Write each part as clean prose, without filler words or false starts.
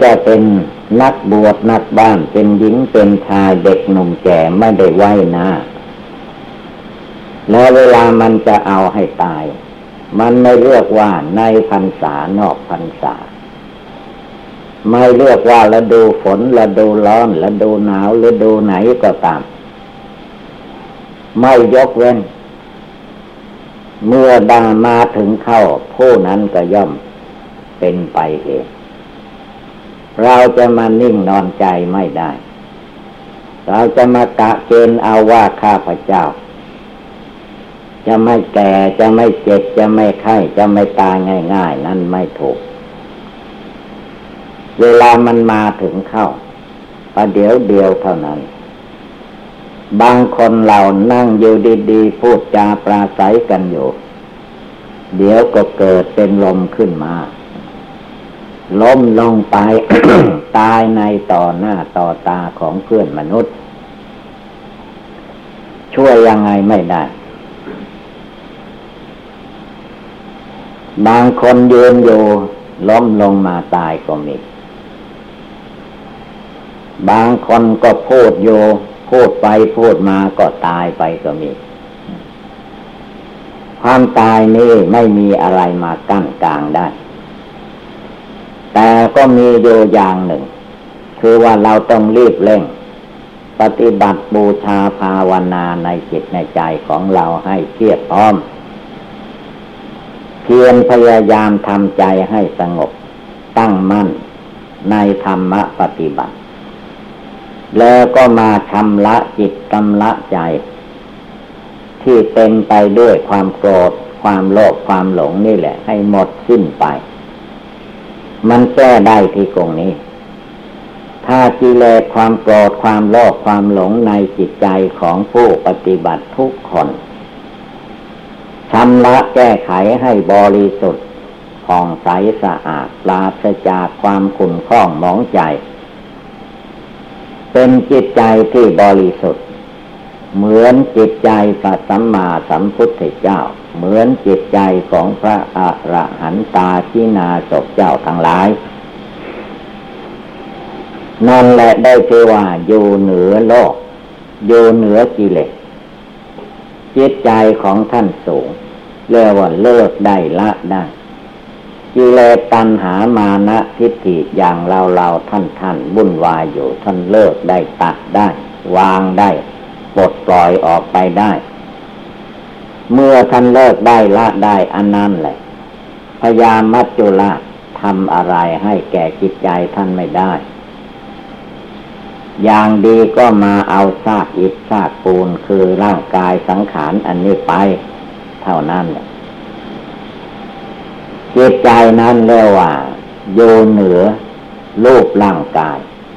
จะเป็นนักบวชนักบ้านเป็นหญิงเป็นชายเด็กหนุ่มแก่ไม่ได้ไว้นะแล้วเวลามันจะเอาให้ตายมันไม่เลือกว่าในพรรษานอกพรรษาไม่เลือกว่าฤดูฝนฤดูร้อนฤดูหนาวฤดูไหนก็ตามไม่ยกเว้นเมื่อดังมาถึงเข้าผู้นั้นก็ย่อมเป็นไปเองเราจะมานิ่งนอนใจไม่ได้เราจะมากะเกณฑ์เอาว่าข้าพเจ้าจะไม่แก่จะไม่เจ็บจะไม่ไข้จะไม่ตายง่ายๆนั่นไม่ถูกเวลามันมาถึงเข้าประเดี๋ยวเดียวเท่านั้นบางคนเรานั่งอยู่ดีๆพูดจาปราศัยกันอยู่เดี๋ยวก็เกิดเป็นลมขึ้นมาล้มลงไป ตายในต่อหน้าต่อตาของเพื่อนมนุษย์ช่วยยังไงไม่ได้บางคนยืนอยู่ล้มลงมาตายก็มีบางคนก็พูดอยู่พูดไปพูดมาก็ตายไปก็มีความตายนี่ไม่มีอะไรมากั้นกลางได้แต่ก็มีอยู่อย่างหนึ่งคือว่าเราต้องรีบเร่งปฏิบัติบูชาภาวนาในจิตในใจของเราให้เพียรพร้อมเพียรพยายามทำใจให้สงบตั้งมั่นในธรรมปฏิบัติแล้วก็มาชำระจิตชำระใจที่เป็นไปด้วยความโกรธความโลภความหลงนี่แหละให้หมดสิ้นไปมันแก้ได้ที่ตรงนี้ถ้ากิเลสความโกรธความโลภความหลงในจิตใจของผู้ปฏิบัติทุกคนชำระแก้ไขให้บริสุทธิ์ผ่องใสสะอาดปราศจากความขุ่นข้องหมองใจเป็นจิตใจที่บริสุทธิ์เหมือนจิตใจพระสัมมาสัมพุทธเจ้าเหมือนจิตใจของพระอรหันตาชินาศพเจ้าทั้งหลายนั่นแหละได้ชื่อว่าอยู่เหนือโลกอยู่เหนือกิเลสจิตใจของท่านสูงเรียกว่าเลิกได้ละได้กิเลสตัณหามานะทิฏฐิอย่างเราท่านวุ่นวายอยู่ท่านเลิกได้ตัดได้วางได้ปลดปล่อยออกไปได้เมื่อท่านเลิกได้ละได้อันนั้นแหละพยามัจจุราชทำอะไรให้แก่จิตใจท่านไม่ได้อย่างดีก็มาเอาซากอิฐซากปูนคือร่างกายสังขารอันนี้ไปเท่านั้นแหละจิตใจนั้นเรียกว่าอยู่เหนือรูปร่างกาย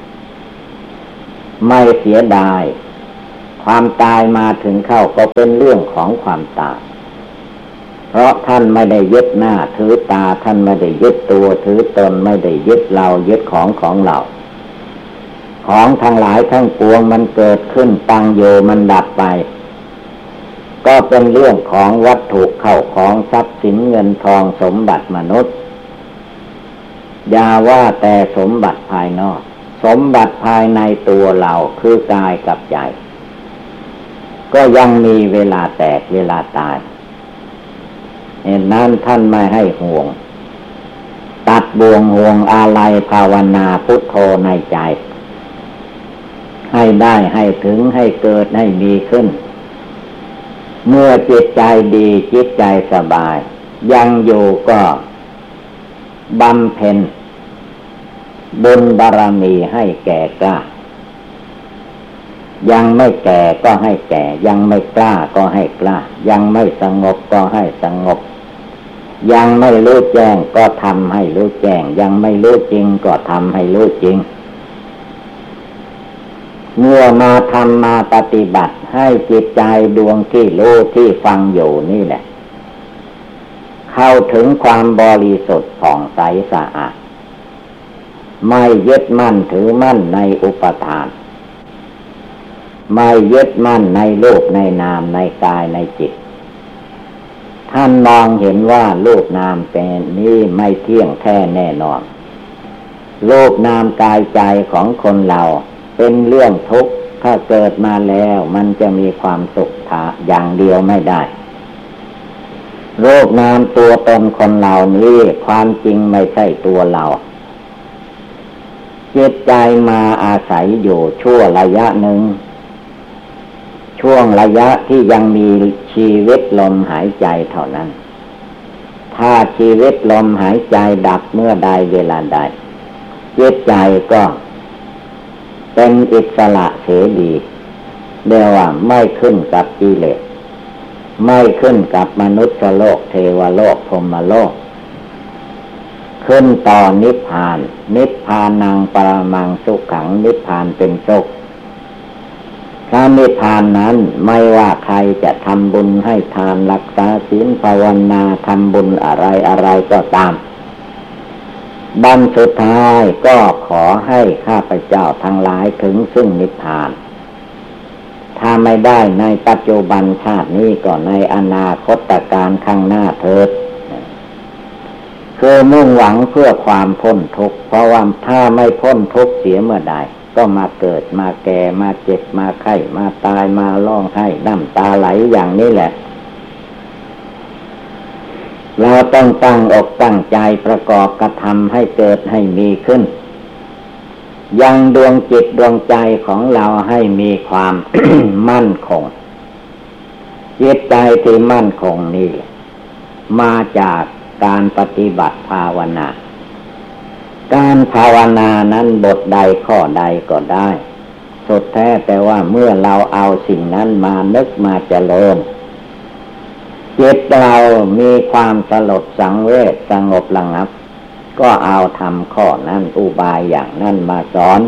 ไม่เสียดายความตายมาถึงเข้าก็เป็นเรื่องของความตายเพราะท่านไม่ได้ยึดหน้าถือตาท่านไม่ได้ยึดตัวถือตนไม่ได้ยึดเรายึดของเราของทั้งหลายทั้งปวงมันเกิดขึ้นตั้งอยู่มันดับไปก็เป็นเรื่องของวัตถุเข้าของทรัพย์สินเงินทองสมบัติมนุษย์อย่าว่าแต่สมบัติภายนอกสมบัติภายในตัวเราคือกายกับใจก็ยังมีเวลาแตกเวลาตายเหตุนั้นท่านไม่ให้ห่วงตัดบ่วงห่วงอาลัยภาวนาพุทโธในใจให้ได้ให้ถึงให้เกิดให้มีขึ้นเมื่อจิตใจดีจิตใจสบายยังอยู่ก็บำเพ็ญบุญบารมีให้แก่กล้ายังไม่แก่ก็ให้แก่ยังไม่กล้าก็ให้กล้ายังไม่สงบก็ให้สงบยังไม่รู้แจ้งก็ทำให้รู้แจ้งยังไม่รู้จริงก็ทำให้รู้จริงเมื่อมาทำมาปฏิบัติให้จิตใจดวงที่รู้ที่ฟังอยู่นี่แหละเข้าถึงความบริสุทธิ์ผ่องใสสะอาดไม่ยึดมั่นถือมั่นในอุปทานไม่ยึดมั่นในรูปในนามในกายในจิตท่านมองเห็นว่ารูปนามเป็นนี้ไม่เที่ยงแท้แน่นอนโลกนามกายใจของคนเราเป็นเรื่องทุกข์ถ้าเกิดมาแล้วมันจะมีความสุขอย่างเดียวไม่ได้โลกนามตัวตนคนเรานี้ความจริงไม่ใช่ตัวเราจิตใจมาอาศัยอยู่ชั่วระยะหนึ่งช่วงระยะที่ยังมีชีวิตลมหายใจเท่านั้นถ้าชีวิตลมหายใจดับเมื่อใดเวลาใดจิตใจก็เป็นอิสระเสรีเรียกว่าไม่ขึ้นกับกิเลสไม่ขึ้นกับมนุษย์โลกเทวโลกพรหมโลกขึ้นต่อนิพพานนิพพานังปรมังสุขังนิพพานเป็นสุขพระนิพพานนั้นไม่ว่าใครจะทำบุญให้ทานรักษาศีลภาวนาทำบุญอะไรก็ตามบั้นสุดท้ายก็ขอให้ข้าพเจ้าทั้งหลายถึงซึ่งนิพพานถ้าไม่ได้ในปัจจุบันชาตินี้ก็ในอนาคตการข้างหน้าเถิดคือมุ่งหวังเพื่อความพ้นทุกข์เพราะว่าถ้าไม่พ้นทุกข์เสียเมื่อใดก็มาเกิดมาแก่มาเจ็บมาไข้มาตายมาร้องไห้น้ำตาไหลอย่างนี้แหละเราต้องตั้งอกตั้งใจประกอบกระทำให้เกิดให้มีขึ้นยังดวงจิตดวงใจของเราให้มีความ มั่นคงจิตใจที่มั่นคงนี่มาจากการปฏิบัติภาวนาการภาวนานั้นบทใดข้อใดก็ได้สุดแท้แต่ว่าเมื่อเราเอาสิ่งนั้นมานึกมาเจริญจิตเรามีความสลดสังเวชสงบระงับก็เอาทำข้อนั้นอุบายอย่างนั้นมาสอน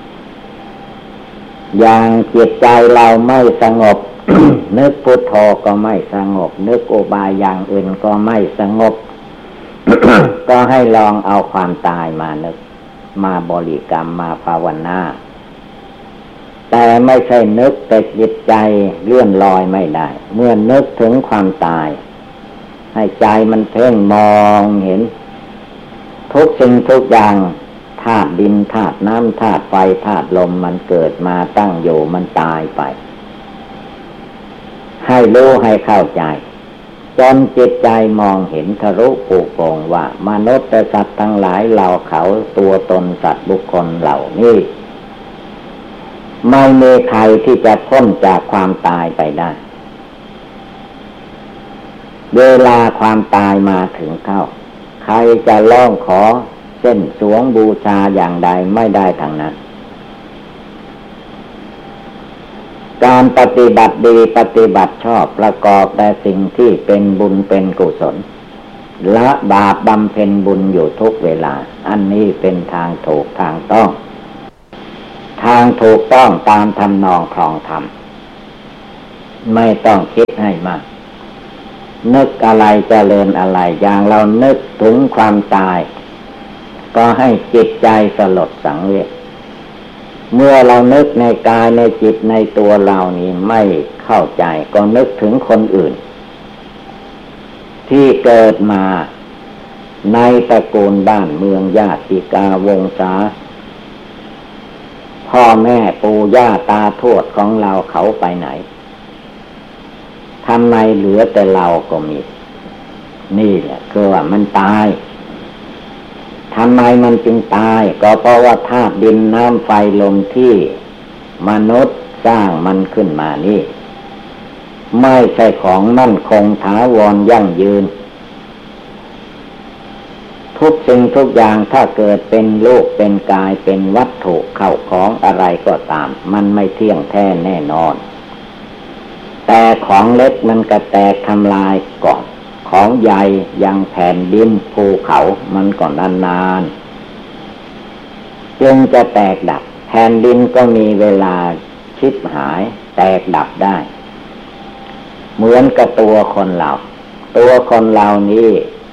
อย่างจิตใจเราไม่สงบ นึกพุทโธก็ไม่สงบนึกอุบายอย่างอื่นก็ไม่สงบ ก็ให้ลองเอาความตายมานึกมาบริกรรมมาภาวนาแต่ไม่ใช่นึกแต่จิตใจเลื่อนลอยไม่ได้เมื่อนึกถึงความตายให้ใจมันเพ่งมองเห็นทุกสิ่งทุกอย่างธาตุดินธาตุน้ำธาตุไฟธาตุลมมันเกิดมาตั้งอยู่มันตายไปให้รู้ให้เข้าใจจนจิตใจมองเห็นทะลุปุโปร่งว่ามนุษย์และสัตว์ทั้งหลายเราเขาตัวตนสัตว์บุคคลเหล่านี้ไม่มีใครที่จะพ้นจากความตายไปได้เวลาความตายมาถึงเข้าใครจะร้องขอเส้นสวงบูชาอย่างใดไม่ได้ทางนั้นการปฏิบัติดีปฏิบัติชอบประกอบแต่สิ่งที่เป็นบุญเป็นกุศลละบาปบำเพ็ญบุญอยู่ทุกเวลาอันนี้เป็นทางถูกทางต้องทางถูกต้องตามทำนองครองธรรมไม่ต้องคิดให้มากนึกอะไรเจริญอะไรอย่างเรานึกถึงความตายก็ให้จิตใจสลดสังเวชเมื่อเรานึกในกายในจิตในตัวเรานี้ไม่เข้าใจก็นึกถึงคนอื่นที่เกิดมาในตระกูลบ้านเมืองญาติกาวงศาพ่อแม่ปู่ย่าตาทวดของเราเขาไปไหนทำไมเหลือแต่เราก็มีนี่แหละคือว่ามันตายทำไมมันจึงตายก็เพราะว่าธาตุดินน้ำไฟลมที่มนุษย์สร้างมันขึ้นมานี่ไม่ใช่ของมั่นคงถาวรยั่งยืนทุกสิ่งทุกอย่างถ้าเกิดเป็นโลกเป็นกายเป็นวัตถุเข้าของอะไรก็ตามมันไม่เที่ยงแท้แน่นอนแต่ของเล็กมันก็แตกทำลายก่อนของใหญ่อย่างแผ่นดินภูเขามันก็นานๆจึงจะแตกดับแผ่นดินก็มีเวลาชิบหายแตกดับได้เหมือนกับตัวคนเรานี้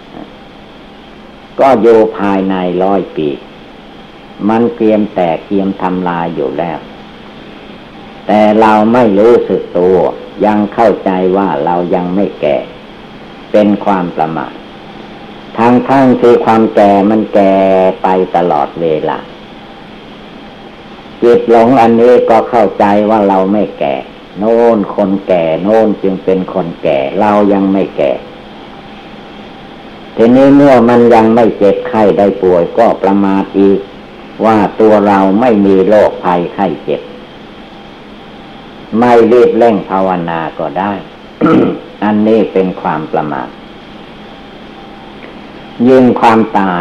ก็อยู่ภายใน100 ปีมันเตรียมแตกเตรียมทำลายอยู่แล้วแต่เราไม่รู้สึกตัวยังเข้าใจว่าเรายังไม่แก่เป็นความประมาททั้งที่ความแก่มันแก่ไปตลอดเวลาจิตหลงอันนี้ก็เข้าใจว่าเราไม่แก่โน่นคนแก่โน่นจึงเป็นคนแก่เรายังไม่แก่ทีนี้เมื่อมันยังไม่เจ็บไข้ได้ป่วยก็ประมาทอีกว่าตัวเราไม่มีโรคภัยไข้เจ็บไม่รีบเร่งภาวนาก็ได้ อันนี้เป็นความประมาทยิ่งความตาย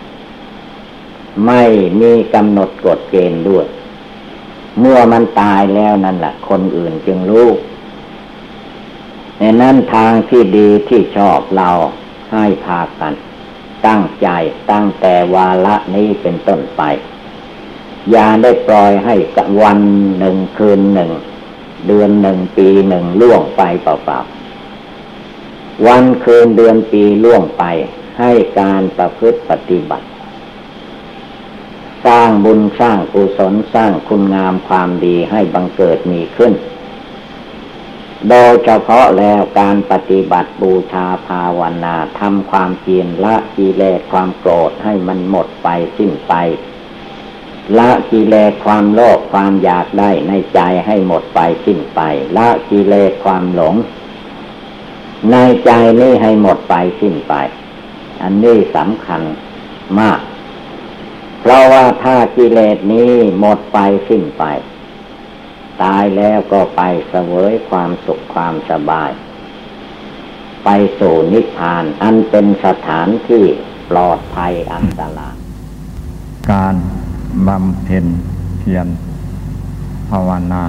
ไม่มีกำหนดกฎเกณฑ์ด้วยเมื่อมันตายแล้วนั่นแหละคนอื่นจึงรู้ในนั้นทางที่ดีที่ชอบเราให้พากันตั้งใจตั้งแต่วาระนี้เป็นต้นไปอย่าได้ปล่อยให้วันหนึ่งคืนหนึ่งเดือนหนึ่งปีหนึ่งล่วงไปเปล่าๆวันคืนเดือนปีล่วงไปให้การประพฤติปฏิบัติสร้างบุญสร้างกุศลสร้างคุณงามความดีให้บังเกิดมีขึ้นโดยเฉพาะแล้วการปฏิบัติบูชาภาวนาทำความเพียรละกิเลสความโกรธให้มันหมดไปสิ้นไปละกิเลสความโลภความอยากได้ในใจให้หมดไปสิ้นไปละกิเลสความหลงในใจนี้ให้หมดไปสิ้นไปอันนี้สำคัญมากเพราะว่าถ้ากิเลสนี้หมดไปสิ้นไปตายแล้วก็ไปเสวยความสุขความสบายไปสู่นิพพานอันเป็นสถานที่ปลอดภัยอันตรายการบำเพ็ญเพียรภาวนา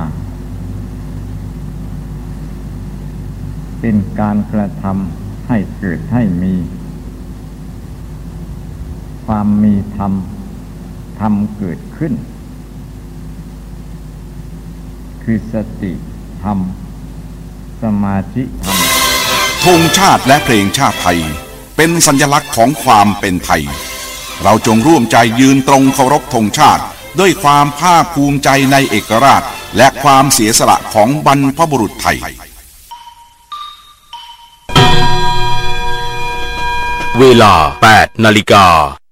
เป็นการกระทำให้เกิดให้มีความมีธรรมเกิดขึ้นคือสติธรรมสมาธิธรรมธงชาติและเพลงชาติไทยเป็นสัญลักษณ์ของความเป็นไทยเราจงร่วมใจยืนตรงเคารพธงชาติด้วยความภาคภูมิใจในเอกราชและความเสียสละของบรรพบุรุษไทยเวลา 8 นาฬิกา